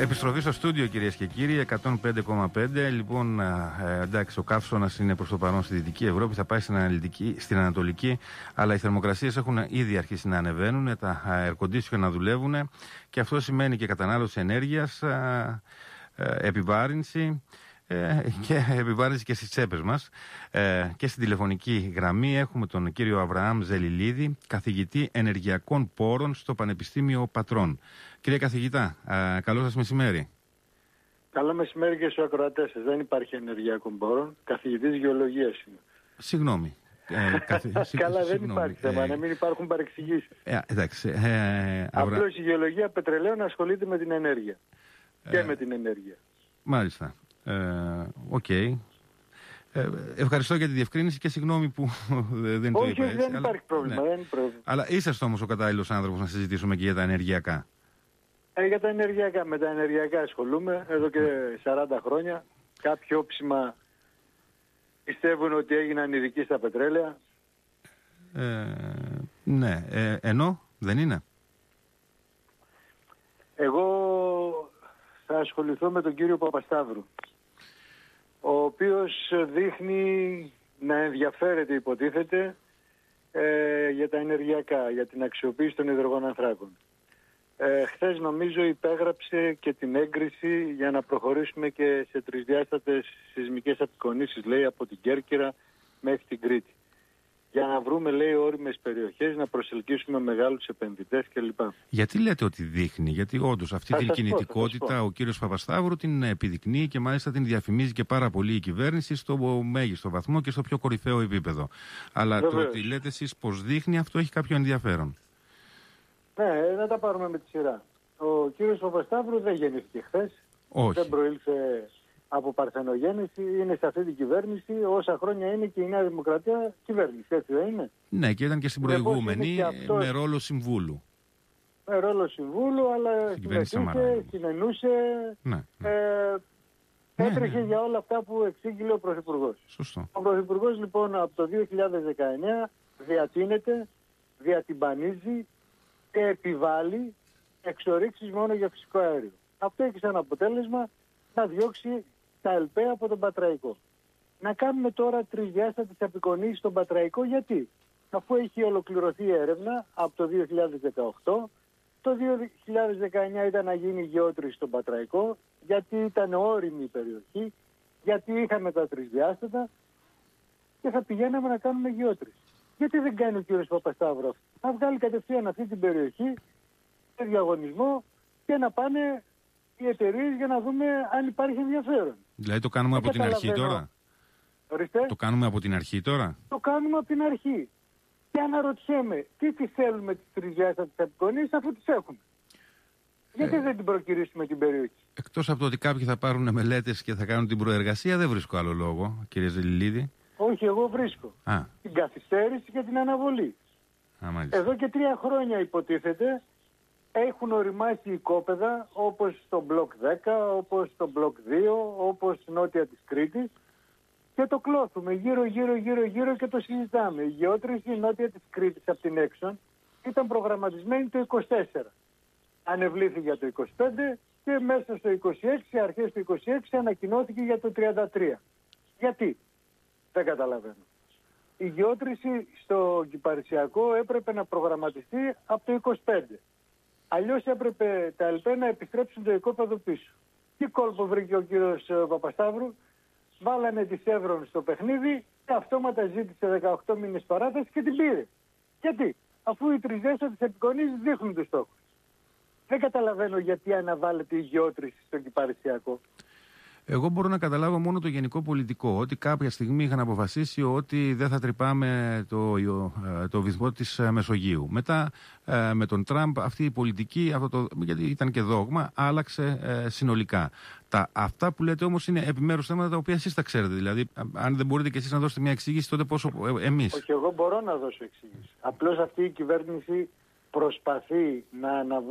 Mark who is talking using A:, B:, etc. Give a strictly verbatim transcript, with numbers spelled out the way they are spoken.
A: Επιστροφή στο στούντιο, κυρίες και κύριοι, εκατόν πέντε κόμμα πέντε. Λοιπόν, ε, εντάξει, ο καύσωνας είναι προς το παρόν στη Δυτική Ευρώπη, θα πάει στην, στην Ανατολική, αλλά οι θερμοκρασίες έχουν ήδη αρχίσει να ανεβαίνουν, τα air condition να δουλεύουν και αυτό σημαίνει και κατανάλωση ενέργειας, ε, ε, επιβάρυνση ε, και επιβάρυνση και στις τσέπες μας. Ε, και στην τηλεφωνική γραμμή έχουμε τον κύριο Αβραάμ Ζελιλίδη, καθηγητή ενεργειακών πόρων στο Πανεπιστήμιο Πατρών. Κύριε καθηγητά, α, καλό σας μεσημέρι.
B: Καλό μεσημέρι και στους ακροατές σας. Δεν υπάρχει ενεργειακών πόρων. Καθηγητής γεωλογίας είμαι.
A: Συγγνώμη. Ε, καθ...
B: Καλά, δεν
A: συγγνώμη.
B: υπάρχει θέμα,
A: Ε,
B: να μην υπάρχουν παρεξηγήσεις.
A: Ε, εντάξει. Ε,
B: Απλώς
A: αυρα...
B: η γεωλογία πετρελαίων ασχολείται με την ενέργεια. Ε, και με την ενέργεια.
A: Μάλιστα. Οκ. Ε, okay. Ε, ευχαριστώ για τη διευκρίνηση και συγγνώμη που δεν το
B: Όχι,
A: είπα
B: όχι,
A: έτσι.
B: δεν
A: Αλλά,
B: υπάρχει πρόβλημα,
A: ναι.
B: δεν είναι πρόβλημα.
A: Αλλά είσαστε όμως ο κατάλληλος άνθρωπος να συζητήσουμε και για τα ενεργειακά.
B: Ε, για τα ενεργειακά, με τα ενεργειακά ασχολούμαι εδώ και σαράντα χρόνια. Κάποιοι όψιμα πιστεύουν ότι έγιναν ειδικοί στα πετρέλαια.
A: Ε, ναι, ε, ενώ δεν είναι.
B: Εγώ θα ασχοληθώ με τον κύριο Παπασταύρου, ο οποίος δείχνει να ενδιαφέρεται, υποτίθεται, ε, για τα ενεργειακά, για την αξιοποίηση των υδρογονανθράκων. Ε, χθες νομίζω υπέγραψε και την έγκριση για να προχωρήσουμε και σε τρισδιάστατες σεισμικές απεικονίσεις, λέει, από την Κέρκυρα μέχρι την Κρήτη. Για να βρούμε, λέει, όριμες περιοχές, να προσελκύσουμε μεγάλους επενδυτές κλπ.
A: Γιατί λέτε ότι δείχνει, γιατί όντως αυτή την κινητικότητα ο κύριος Παπασταύρου την επιδεικνύει και μάλιστα την διαφημίζει και πάρα πολύ η κυβέρνηση στο μέγιστο βαθμό και στο πιο κορυφαίο επίπεδο. Αλλά Βεβαίως. Το ότι λέτε εσείς πως δείχνει, αυτό έχει κάποιο ενδιαφέρον.
B: Ναι, να τα πάρουμε με τη σειρά. Ο κύριος Παπασταύρου δεν γεννήθηκε χθες.
A: Όχι.
B: Δεν προήλθε από παρθενογέννηση, είναι σε αυτή την κυβέρνηση, όσα χρόνια είναι και η Νέα Δημοκρατία κυβέρνηση, έτσι δεν είναι?
A: Ναι, και ήταν και στην προηγούμενη και αυτός, με ρόλο συμβούλου.
B: Με ρόλο συμβούλου, αλλά συμμετείχε, συνενούσε,
A: ναι, ναι.
B: Ε, έτρεχε
A: ναι, ναι.
B: για όλα αυτά που εξήγηλε ο Πρωθυπουργός.
A: Σωστό.
B: Ο Πρωθυπουργός λοιπόν από το δύο χιλιάδες δεκαεννιά διατείνεται, διατυμπανίζει και επιβάλλει εξορίξεις μόνο για φυσικό αέριο. Αυτό έχει σαν αποτέλεσμα να διώξει τα ΕΛΠΕ από τον Πατραϊκό. Να κάνουμε τώρα τρισδιάστατες απεικονίσεις στον Πατραϊκό, γιατί? Αφού έχει ολοκληρωθεί η έρευνα από το δύο χιλιάδες δεκαοκτώ, το δύο χιλιάδες δεκαεννιά ήταν να γίνει γεώτρηση στον Πατραϊκό, γιατί ήταν όριμη η περιοχή, γιατί είχαμε τα τρισδιάστατα και θα πηγαίναμε να κάνουμε γεώτρηση. Γιατί δεν κάνει ο κύριος Παπασταύρου αυτό? Να βγάλει κατευθείαν αυτή την περιοχή σε διαγωνισμό και να πάνε οι εταιρείες για να δούμε αν υπάρχει ενδιαφέρον.
A: Δηλαδή το κάνουμε από την αρχή τώρα?
B: Ορίστε.
A: Το κάνουμε από την αρχή τώρα?
B: Το κάνουμε από την αρχή. Και αναρωτιέμαι, τι τις θέλουμε τις τρισδιάστατες απεικονίσεις αφού τις έχουμε? Γιατί ε, δεν την προκυρήσουμε την περιοχή?
A: Εκτός από το ότι κάποιοι θα πάρουν μελέτες και θα κάνουν την προεργασία, δεν βρίσκω άλλο λόγο, κύριε Ζελιλίδη.
B: Όχι, εγώ βρίσκω.
A: Α.
B: Την καθυστέρηση και την αναβολή.
A: Α,
B: εδώ και τρία χρόνια υποτίθεται έχουν οριμάσει οικόπεδα όπως στο μπλοκ δέκα, όπως στο μπλοκ δύο, όπως νότια της Κρήτης και το κλώθουμε γύρω γύρω γύρω γύρω και το συζητάμε. Η γεώτρηση νότια της Κρήτης από την Έξον ήταν προγραμματισμένη το είκοσι τέσσερα. Ανεβλήθη για το είκοσι πέντε και μέσα στο είκοσι έξι, αρχές του είκοσι έξι ανακοινώθηκε για το τριάντα τρία. Γιατί? Δεν καταλαβαίνω. Η γεώτρηση στο Κυπαρισιακό έπρεπε να προγραμματιστεί από το είκοσι πέντε. Αλλιώς έπρεπε τα ΕΛΠΕ να επιστρέψουν το οικόπεδο πίσω. Τι κόλπο βρήκε ο κύριος Παπασταύρου? Βάλανε τη Σεύρον στο παιχνίδι και αυτόματα ζήτησε δεκαοκτώ μήνες παράταση και την πήρε. Γιατί? Αφού οι τρισδιάστατες απεικονίσεις δείχνουν τους στόχους. Δεν καταλαβαίνω γιατί αναβάλλεται η γεώτρηση στο Κυπαρισιακό.
A: Εγώ μπορώ να καταλάβω μόνο το γενικό πολιτικό, ότι κάποια στιγμή είχαν αποφασίσει ότι δεν θα τρυπάμε το, το βυθμό της Μεσογείου. Μετά με τον Τραμπ αυτή η πολιτική, αυτό το, γιατί ήταν και δόγμα, άλλαξε ε, συνολικά. Τα, αυτά που λέτε όμως είναι επιμέρους θέματα τα οποία εσείς τα ξέρετε. Δηλαδή, αν δεν μπορείτε και εσείς να δώσετε μια εξήγηση, τότε πόσο ε, εμείς.
B: Όχι, εγώ μπορώ να δώσω εξήγηση. Απλώς αυτή η κυβέρνηση προσπαθεί να αναβάλει